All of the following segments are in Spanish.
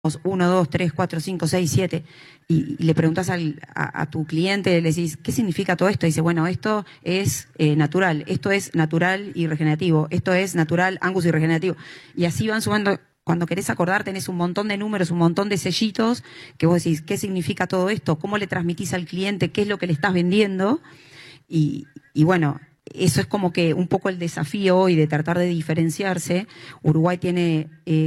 1, 2, 3, 4, 5, 6, 7, y le preguntas a tu cliente, le decís, ¿qué significa todo esto? Y dice, bueno, esto es natural y regenerativo, esto es natural, Angus y regenerativo. Y así van sumando. Cuando querés acordar, tenés un montón de números, un montón de sellitos, que vos decís, ¿qué significa todo esto? ¿Cómo le transmitís al cliente? ¿Qué es lo que le estás vendiendo? Y bueno, eso es como que un poco el desafío hoy de tratar de diferenciarse. Uruguay tiene,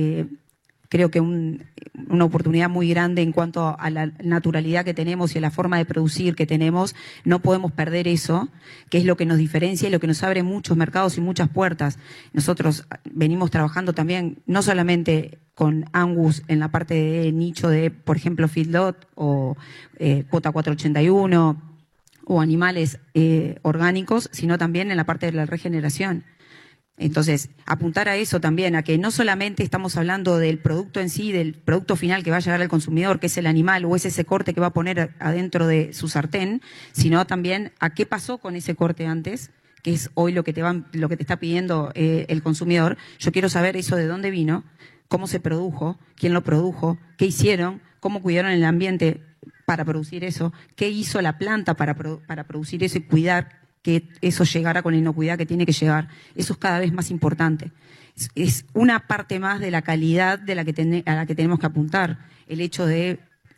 creo que una oportunidad muy grande en cuanto a la naturalidad que tenemos y a la forma de producir que tenemos. No podemos perder eso, que es lo que nos diferencia y lo que nos abre muchos mercados y muchas puertas. Nosotros venimos trabajando también, no solamente con Angus en la parte de nicho de, por ejemplo, feedlot o cuota 481 o animales orgánicos, sino también en la parte de la regeneración. Entonces, apuntar a eso también, a que no solamente estamos hablando del producto en sí, del producto final que va a llegar al consumidor, que es el animal o es ese corte que va a poner adentro de su sartén, sino también a qué pasó con ese corte antes, que es hoy lo que te está pidiendo el consumidor. Yo quiero saber eso de dónde vino, cómo se produjo, quién lo produjo, qué hicieron, cómo cuidaron el ambiente para producir eso, qué hizo la planta para producir eso y cuidar que eso llegara con la inocuidad que tiene que llegar. Eso es cada vez más importante. Es una parte más de la calidad a la que tenemos que apuntar. El hecho de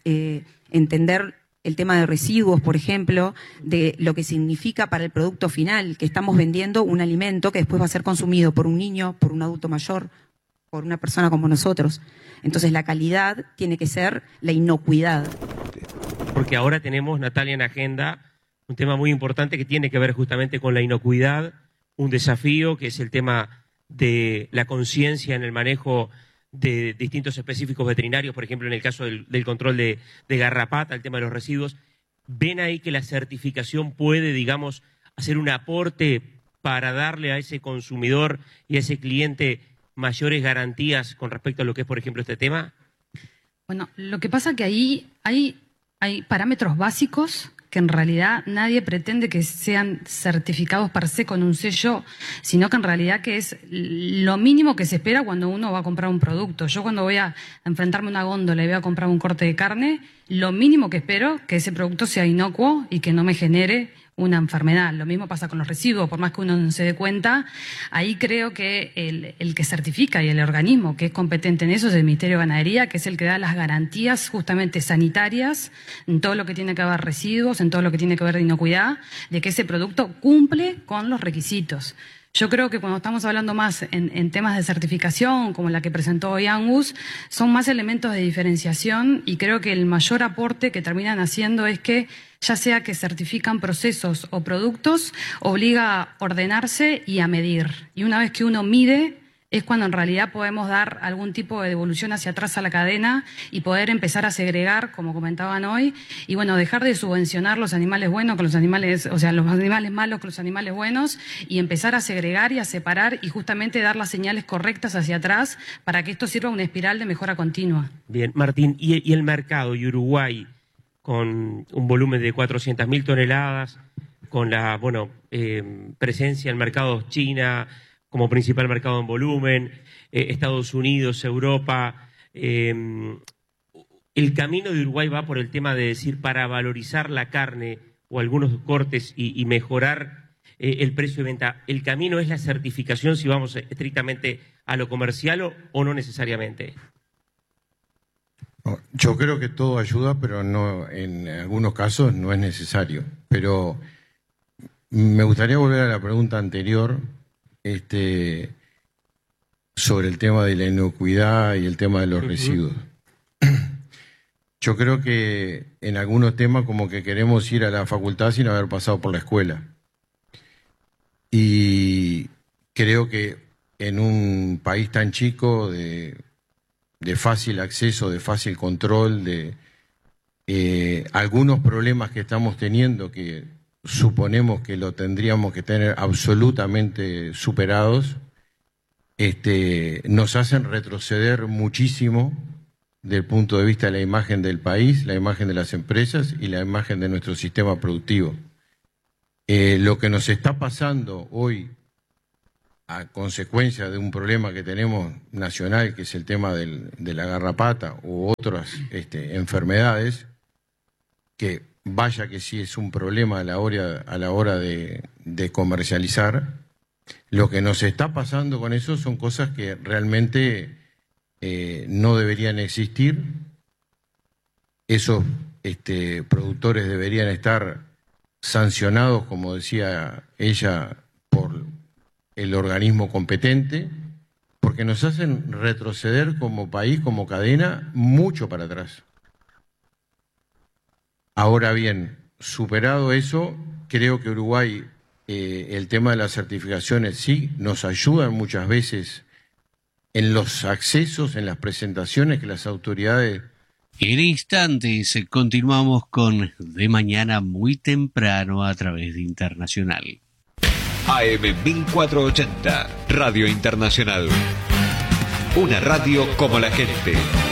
entender el tema de residuos, por ejemplo, de lo que significa para el producto final, que estamos vendiendo un alimento que después va a ser consumido por un niño, por un adulto mayor, por una persona como nosotros. Entonces la calidad tiene que ser la inocuidad. Porque ahora tenemos, Natalia, en agenda un tema muy importante que tiene que ver justamente con la inocuidad, un desafío que es el tema de la conciencia en el manejo de distintos específicos veterinarios, por ejemplo, en el caso del control de garrapata, el tema de los residuos. ¿Ven ahí que la certificación puede, digamos, hacer un aporte para darle a ese consumidor y a ese cliente mayores garantías con respecto a lo que es, por ejemplo, este tema? Bueno, lo que pasa que ahí hay parámetros básicos que en realidad nadie pretende que sean certificados per se con un sello, sino que en realidad que es lo mínimo que se espera cuando uno va a comprar un producto. Yo cuando voy a enfrentarme a una góndola y voy a comprar un corte de carne, lo mínimo que espero que ese producto sea inocuo y que no me genere una enfermedad. Lo mismo pasa con los residuos, por más que uno no se dé cuenta. Ahí creo que el que certifica y el organismo que es competente en eso es el Ministerio de Ganadería, que es el que da las garantías justamente sanitarias en todo lo que tiene que ver residuos, en todo lo que tiene que ver de inocuidad, de que ese producto cumple con los requisitos. Yo creo que cuando estamos hablando más en temas de certificación, como la que presentó hoy Angus, son más elementos de diferenciación y creo que el mayor aporte que terminan haciendo es que, ya sea que certifican procesos o productos, obliga a ordenarse y a medir. Y una vez que uno mide, es cuando en realidad podemos dar algún tipo de devolución hacia atrás a la cadena y poder empezar a segregar, como comentaban hoy, y bueno, dejar de subvencionar los animales buenos con los animales, o sea, los animales malos con los animales buenos, y empezar a segregar y a separar y justamente dar las señales correctas hacia atrás para que esto sirva una espiral de mejora continua. Bien, Martín, ¿y el mercado y Uruguay con un volumen de 400.000 toneladas, con la presencia en mercados China como principal mercado en volumen, Estados Unidos, Europa? El camino de Uruguay va por el tema de decir, para valorizar la carne o algunos cortes y mejorar el precio de venta, ¿el camino es la certificación si vamos estrictamente a lo comercial o no necesariamente? Yo creo que todo ayuda, pero no, en algunos casos no es necesario. Pero me gustaría volver a la pregunta anterior, sobre el tema de la inocuidad y el tema de los residuos. Yo creo que en algunos temas como que queremos ir a la facultad sin haber pasado por la escuela. Y creo que en un país tan chico de fácil acceso, de fácil control, de algunos problemas que estamos teniendo que suponemos que lo tendríamos que tener absolutamente superados, nos hacen retroceder muchísimo del punto de vista de la imagen del país, la imagen de las empresas y la imagen de nuestro sistema productivo. Lo que nos está pasando hoy a consecuencia de un problema que tenemos nacional, que es el tema de la garrapata u otras enfermedades, que vaya que sí es un problema a la hora de comercializar. Lo que nos está pasando con eso son cosas que realmente no deberían existir. Esos productores deberían estar sancionados, como decía ella, por el organismo competente, porque nos hacen retroceder como país, como cadena, mucho para atrás. Ahora bien, superado eso, creo que Uruguay, el tema de las certificaciones sí nos ayudan muchas veces en los accesos, en las presentaciones que las autoridades... En instantes continuamos con De Mañana muy temprano a través de Internacional. AM 1480, Radio Internacional. Una radio como la gente.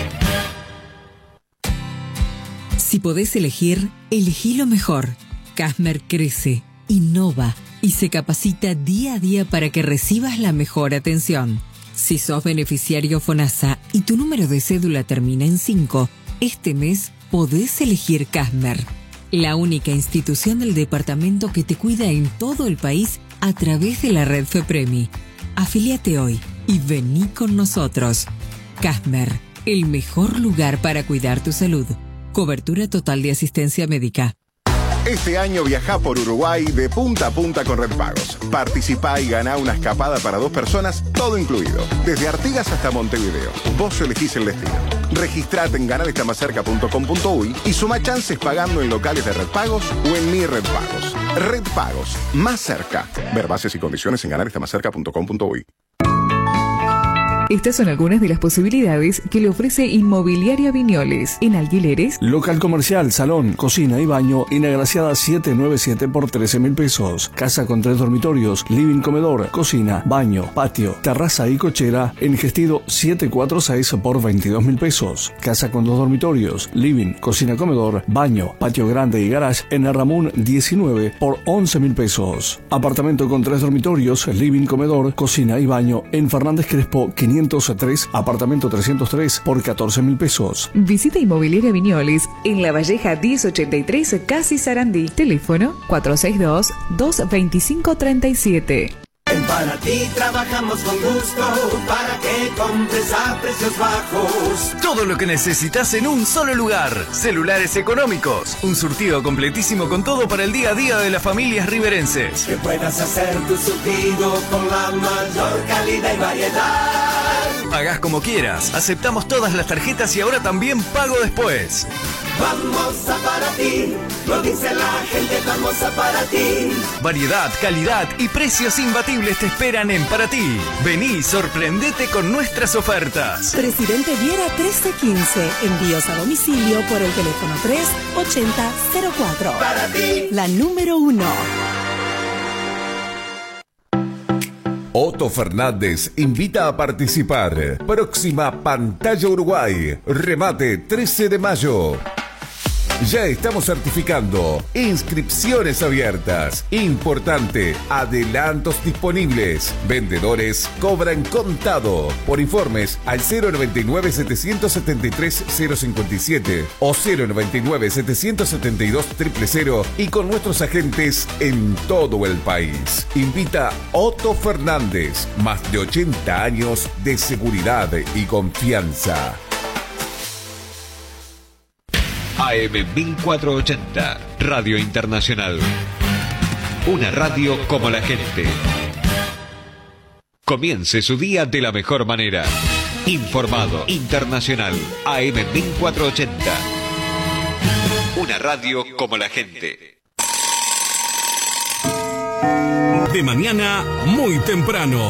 Si podés elegir, elegí lo mejor. Casmer crece, innova y se capacita día a día para que recibas la mejor atención. Si sos beneficiario FONASA y tu número de cédula termina en 5, este mes podés elegir Casmer, la única institución del departamento que te cuida en todo el país a través de la red FEPREMI. Afíliate hoy y vení con nosotros. Casmer, el mejor lugar para cuidar tu salud. Cobertura total de asistencia médica. Este año viajá por Uruguay de punta a punta con Red Pagos. Participá y ganá una escapada para 2 personas, todo incluido. Desde Artigas hasta Montevideo. Vos elegís el destino. Registrate en ganarestamascerca.com.uy y suma chances pagando en locales de Red Pagos o en Mi Red Pagos. Red Pagos, más cerca. Ver bases y condiciones en ganarestamascerca.com.uy. Estas son algunas de las posibilidades que le ofrece Inmobiliaria Viñoles. En alquileres, local comercial, salón, cocina y baño en Agraciada 797 por 13.000 pesos. Casa con 3 dormitorios, living, comedor, cocina, baño, patio, terraza y cochera en Gestido 746 por 22.000 pesos. Casa con 2 dormitorios, living, cocina, comedor, baño, patio grande y garage en Ramón 19 por 11.000 pesos. Apartamento con 3 dormitorios, living, comedor, cocina y baño en Fernández Crespo 503, apartamento 303 por 14.000 pesos. Visita Inmobiliaria Viñoles en La Valleja 1083, Casi Sarandí. Teléfono 462-225-37. En Paraty trabajamos con gusto para que compres a precios bajos. Todo lo que necesitas en un solo lugar. Celulares económicos. Un surtido completísimo con todo para el día a día de las familias riverenses. Que puedas hacer tu surtido con la mayor calidad y variedad. Pagás como quieras. Aceptamos todas las tarjetas y ahora también pago después. Vamos a Paraty, lo dice la gente, vamos a Paraty. Variedad, calidad y precios imbatibles te esperan en Paraty. Vení y sorprendete con nuestras ofertas. Presidente Viera 1315, envíos a domicilio por el teléfono 38004. Paraty, la número 1. Otto Fernández invita a participar. Próxima Pantalla Uruguay. Remate 13 de mayo. Ya estamos certificando. Inscripciones abiertas. Importante. Adelantos disponibles. Vendedores cobran contado. Por informes al 099-773-057 o 099-772-000 y con nuestros agentes en todo el país. Invita Otto Fernández. Más de 80 años de seguridad y confianza. AM 1480, Radio Internacional. Una radio como la gente. Comience su día de la mejor manera. Informado, internacional, AM 1480. Una radio como la gente. De mañana muy temprano.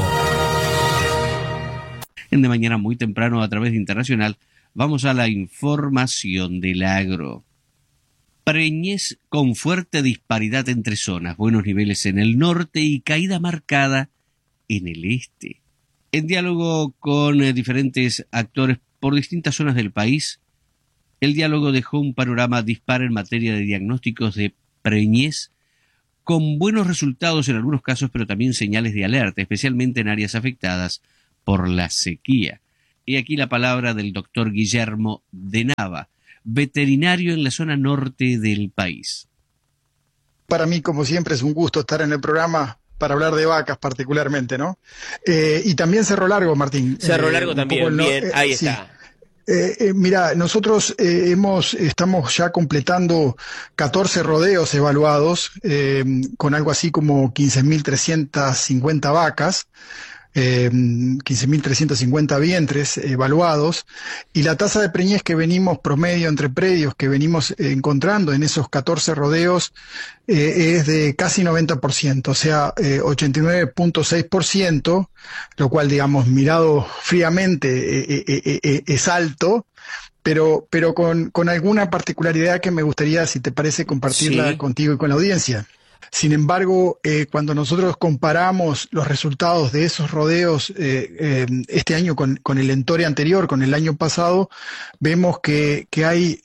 En De Mañana muy temprano a través de Internacional. Vamos a la información del agro. Preñez con fuerte disparidad entre zonas, buenos niveles en el norte y caída marcada en el este. En diálogo con diferentes actores por distintas zonas del país, el diálogo dejó un panorama dispar en materia de diagnósticos de preñez con buenos resultados en algunos casos, pero también señales de alerta, especialmente en áreas afectadas por la sequía. Y aquí la palabra del doctor Guillermo de Nava, veterinario en la zona norte del país. Para mí, como siempre, es un gusto estar en el programa para hablar de vacas particularmente, ¿no? Y también Cerro Largo, Martín. Cerro Largo también, bien, ahí está. Mira, nosotros estamos ya completando 14 rodeos evaluados, con algo así como 15.350 vacas, 15.350 vientres evaluados, y la tasa de preñez que venimos promedio entre predios que venimos encontrando en esos 14 rodeos es de casi 90%, o sea, 89.6%, lo cual, digamos, mirado fríamente es alto, pero con alguna particularidad que me gustaría, si te parece, compartirla contigo y con la audiencia. Sin embargo, cuando nosotros comparamos los resultados de esos rodeos este año con el entore anterior, con el año pasado, vemos que hay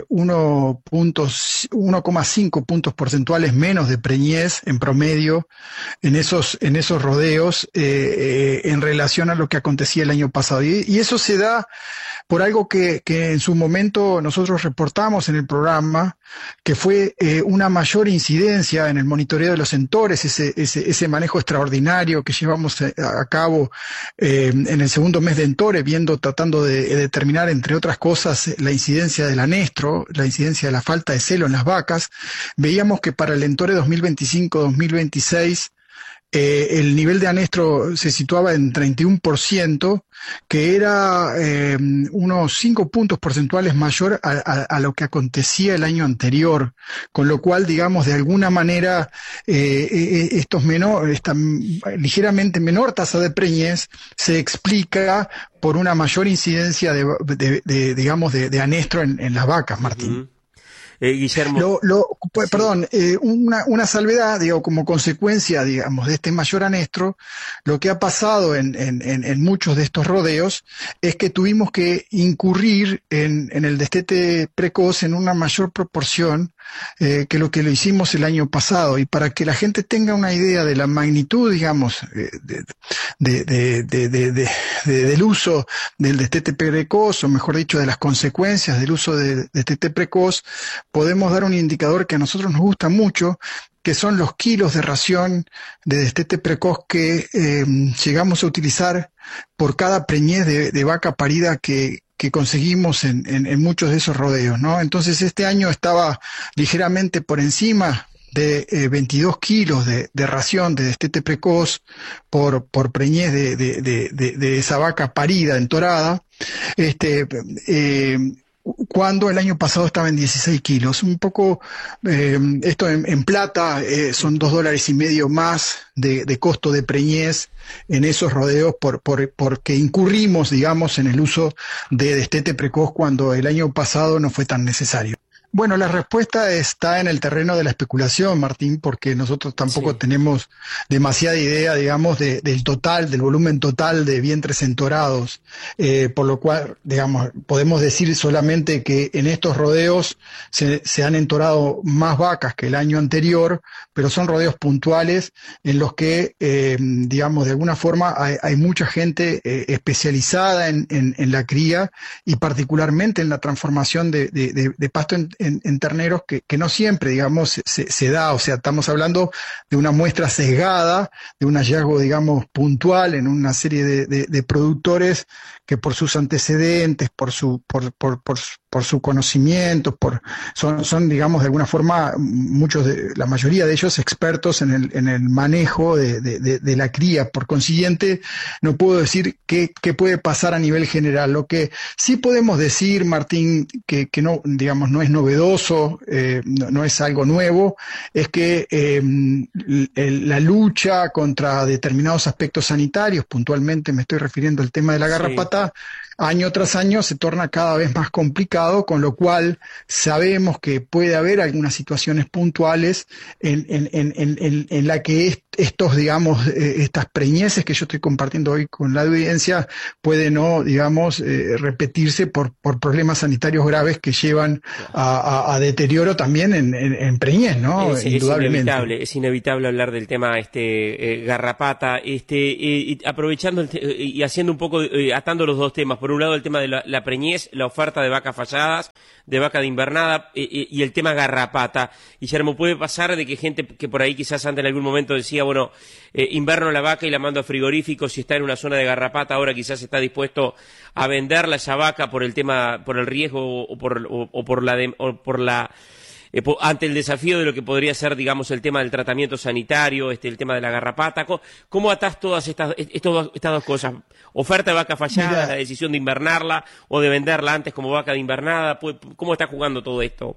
1,5 puntos porcentuales menos de preñez en promedio en esos rodeos en relación a lo que acontecía el año pasado. Y eso se da por algo que en su momento nosotros reportamos en el programa, que fue una mayor incidencia en el monitoreo de los entores, ese manejo extraordinario que llevamos a cabo en el segundo mes de entore, tratando de determinar, entre otras cosas, la incidencia del anestro, la incidencia de la falta de celo en las vacas. Veíamos que para el entore 2025-2026 el nivel de anestro se situaba en 31%, que era unos 5 puntos porcentuales mayor a lo que acontecía el año anterior, con lo cual, digamos, de alguna manera esta ligeramente menor tasa de preñez se explica por una mayor incidencia de anestro en las vacas, Martín. Guillermo. Perdón, una salvedad, digo, como consecuencia, digamos, de este mayor anestro, lo que ha pasado en muchos de estos rodeos es que tuvimos que incurrir en el destete precoz en una mayor proporción que lo hicimos el año pasado. Y para que la gente tenga una idea de la magnitud, digamos, del uso del destete precoz, o mejor dicho, de las consecuencias del uso del destete precoz, podemos dar un indicador que a nosotros nos gusta mucho, que son los kilos de ración de destete precoz que llegamos a utilizar por cada preñez de vaca parida que conseguimos en muchos de esos rodeos, ¿no? Entonces este año estaba ligeramente por encima de 22 kilos de ración de destete precoz por preñez de esa vaca parida, entorada, cuando el año pasado estaba en 16 kilos. Un poco, esto en plata, son $2.50 más de costo de preñez en esos rodeos porque incurrimos, digamos, en el uso de destete precoz cuando el año pasado no fue tan necesario. Bueno, la respuesta está en el terreno de la especulación, Martín, porque nosotros tampoco tenemos demasiada idea, digamos, del volumen total de vientres entorados, por lo cual, digamos, podemos decir solamente que en estos rodeos se han entorado más vacas que el año anterior, pero son rodeos puntuales en los que, digamos, de alguna forma hay mucha gente especializada en la cría y particularmente en la transformación de pasto en terneros que no siempre, digamos, se da. O sea, estamos hablando de una muestra sesgada, de un hallazgo, digamos, puntual en una serie de productores que por sus antecedentes, por su conocimiento, son, digamos, de alguna forma, la mayoría de ellos expertos en el manejo de la cría. Por consiguiente, no puedo decir qué puede pasar a nivel general. Lo que sí podemos decir, Martín, que no, digamos, no es novedoso, no es algo nuevo, es que la lucha contra determinados aspectos sanitarios, puntualmente me estoy refiriendo al tema de la garrapata, año tras año se torna cada vez más complicado, con lo cual sabemos que puede haber algunas situaciones puntuales en la que estos, digamos, estas preñeces que yo estoy compartiendo hoy con la audiencia pueden, no, digamos, repetirse por problemas sanitarios graves que llevan a deterioro también en preñez, ¿no? Indudablemente. Es inevitable hablar del tema garrapata, y aprovechando y haciendo un poco, atando los dos temas. Por un lado el tema de la preñez, la oferta de vacas falladas, de vaca de invernada, y el tema garrapata. Guillermo, puede pasar de que gente que por ahí quizás antes en algún momento decía, bueno, inverno la vaca y la mando a frigorífico, si está en una zona de garrapata, ahora quizás está dispuesto a venderla esa vaca por el tema, por el riesgo ante el desafío de lo que podría ser, digamos, el tema del tratamiento sanitario, el tema de la garrapata. ¿Cómo atás todas estas dos cosas? Oferta de vaca fallada, la decisión de invernarla o de venderla antes como vaca de invernada. ¿Cómo está jugando todo esto?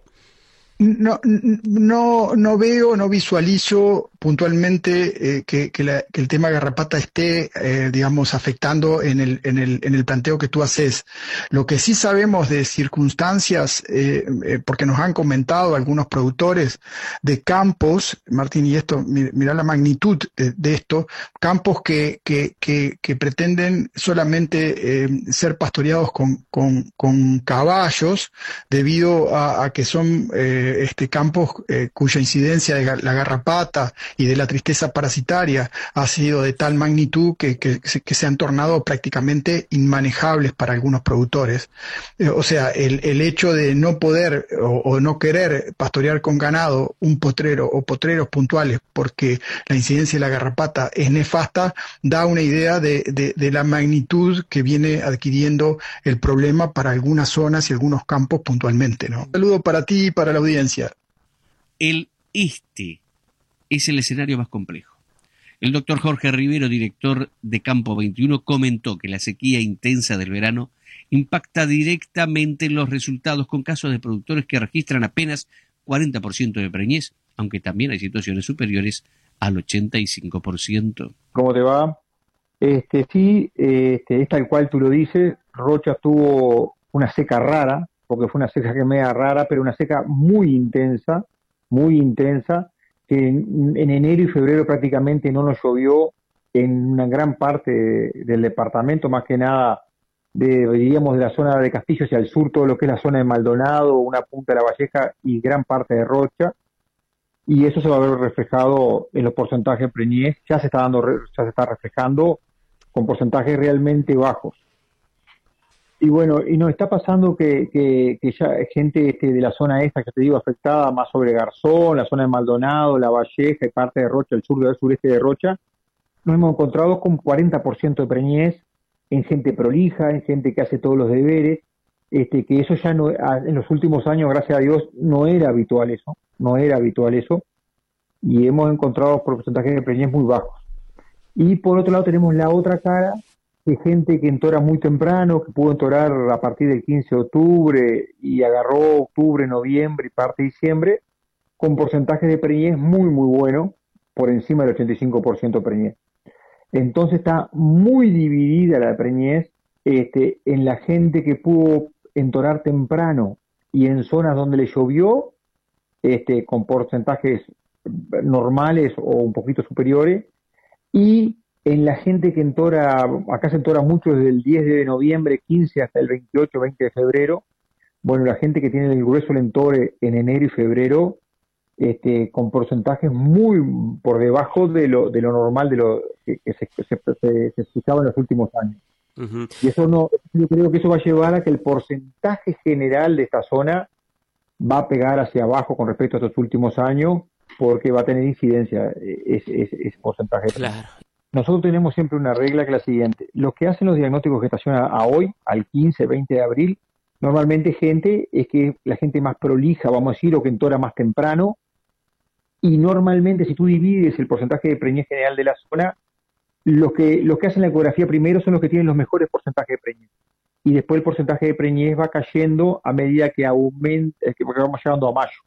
No veo, no visualizo puntualmente que el tema garrapata esté, digamos, afectando en el planteo que tú haces. Lo que sí sabemos de circunstancias, porque nos han comentado algunos productores de campos, Martín, y esto, mira la magnitud de esto, campos que pretenden solamente ser pastoreados con caballos debido a que son campos cuya incidencia de la garrapata y de la tristeza parasitaria ha sido de tal magnitud que se han tornado prácticamente inmanejables para algunos productores. O sea, el hecho de no poder o no querer pastorear con ganado un potrero o potreros puntuales porque la incidencia de la garrapata es nefasta, da una idea de la magnitud que viene adquiriendo el problema para algunas zonas y algunos campos puntualmente, ¿no? Un saludo para ti y para la audiencia. El este es el escenario más complejo. El doctor Jorge Rivero, director de Campo 21, comentó que la sequía intensa del verano impacta directamente en los resultados, con casos de productores que registran apenas 40% de preñez, aunque también hay situaciones superiores al 85%. ¿Cómo te va? Sí, es tal cual tú lo dices. Rocha tuvo una seca rara, porque fue una seca que media rara, pero una seca muy intensa, que en enero y febrero prácticamente no nos llovió en una gran parte del departamento, más que nada diríamos de la zona de Castillo hacia el sur, todo lo que es la zona de Maldonado, una punta de La Valleja y gran parte de Rocha, y eso se va a ver reflejado en los porcentajes de preñez. Ya se está reflejando con porcentajes realmente bajos. Y bueno, y nos está pasando que ya gente de la zona esta que te digo afectada, más sobre Garzón, la zona de Maldonado, La Valleja y parte de Rocha, el sureste de Rocha, nos hemos encontrado con 40% de preñez en gente prolija, en gente que hace todos los deberes, que eso ya no, en los últimos años, gracias a Dios, no era habitual eso, y hemos encontrado porcentajes de preñez muy bajos. Y por otro lado tenemos la otra cara, de gente que entora muy temprano, que pudo entorar a partir del 15 de octubre y agarró octubre, noviembre y parte de diciembre, con porcentajes de preñez muy, muy bueno, por encima del 85% de preñez. Entonces está muy dividida la preñez en la gente que pudo entorar temprano y en zonas donde le llovió, con porcentajes normales o un poquito superiores, y en la gente que entora, acá se entora mucho desde el 10 de noviembre, 15 hasta el 28, 20 de febrero. Bueno, la gente que tiene el grueso del entore en enero y febrero, con porcentajes muy por debajo de lo normal, de lo que se escuchaba en los últimos años. Uh-huh. Y eso yo creo que eso va a llevar a que el porcentaje general de esta zona va a pegar hacia abajo con respecto a estos últimos años, porque va a tener incidencia ese porcentaje. Claro. Nosotros tenemos siempre una regla que es la siguiente: los que hacen los diagnósticos de gestación a hoy, al 15, 20 de abril, normalmente es que la gente más prolija, vamos a decir, o que entora más temprano, y normalmente si tú divides el porcentaje de preñez general de la zona, los que hacen la ecografía primero son los que tienen los mejores porcentajes de preñez, y después el porcentaje de preñez va cayendo a medida que aumenta, porque vamos llegando a mayo.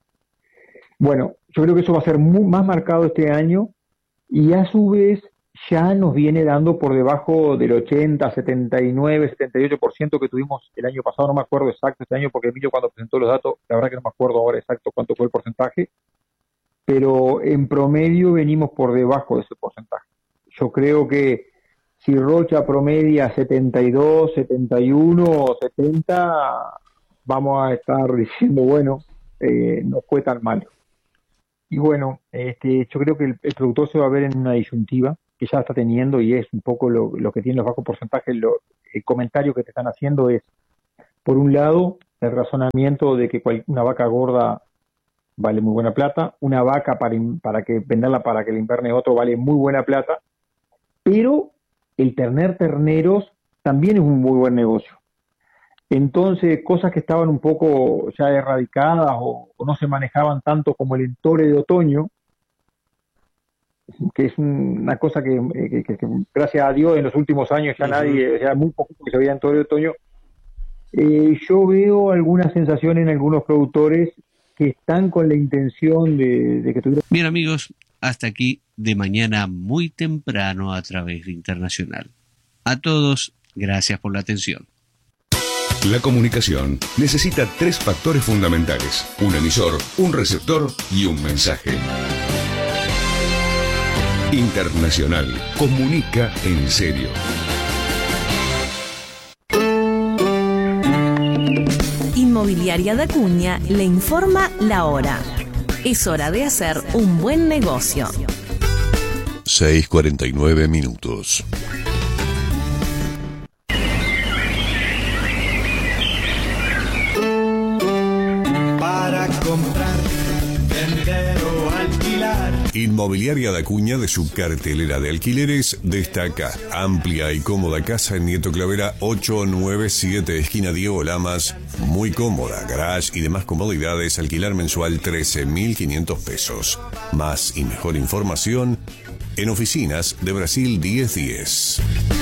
Bueno, yo creo que eso va a ser más marcado este año, y a su vez ya nos viene dando por debajo del 80, 79, 78% que tuvimos el año pasado. No me acuerdo exacto este año porque Emilio cuando presentó los datos, la verdad que no me acuerdo ahora exacto cuánto fue el porcentaje, pero en promedio venimos por debajo de ese porcentaje. Yo creo que si Rocha promedia 72, 71 o 70, vamos a estar diciendo, bueno, no fue tan malo. Y bueno, yo creo que el productor se va a ver en una disyuntiva que ya está teniendo, y es un poco lo que tiene los bajos porcentajes. El comentario que te están haciendo es, por un lado, el razonamiento de que una vaca gorda vale muy buena plata, una vaca para que venderla para que le inverne otro vale muy buena plata, pero el tener terneros también es un muy buen negocio. Entonces, cosas que estaban un poco ya erradicadas o no se manejaban tanto como el entore de otoño, que es una cosa que gracias a Dios en los últimos años ya muy poco que se veía entore de otoño, yo veo alguna sensación en algunos productores que están con la intención de que tuvieran... Bien, amigos, hasta aquí De Mañana Muy Temprano a través de Internacional. A todos, gracias por la atención. La comunicación necesita 3 factores fundamentales: un emisor, un receptor y un mensaje. Internacional comunica en serio. Inmobiliaria da Cunha le informa la hora. Es hora de hacer un buen negocio. 6:49 minutos. Para comprar, vender o alquilar. Inmobiliaria da Cunha, de su cartelera de alquileres, destaca amplia y cómoda casa en Nieto Clavera 897, esquina Diego Lamas. Muy cómoda, garage y demás comodidades. Alquilar mensual 13.500 pesos. Más y mejor información en Oficinas de Brasil 1010.